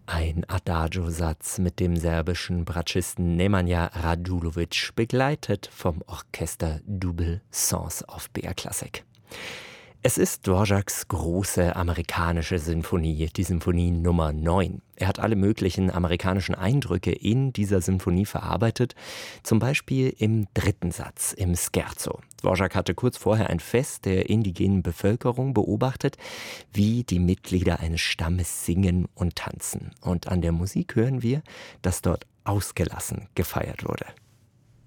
Ein Adagio-Satz mit dem serbischen Bratschisten Nemanja Radulovic, begleitet vom Orchester Double Sens auf BR Classic. Es ist Dvořáks große amerikanische Sinfonie, die Sinfonie Nummer 9. Er hat alle möglichen amerikanischen Eindrücke in dieser Sinfonie verarbeitet, zum Beispiel im dritten Satz, im Scherzo. Dvořák hatte kurz vorher ein Fest der indigenen Bevölkerung beobachtet, wie die Mitglieder eines Stammes singen und tanzen. Und an der Musik hören wir, dass dort ausgelassen gefeiert wurde.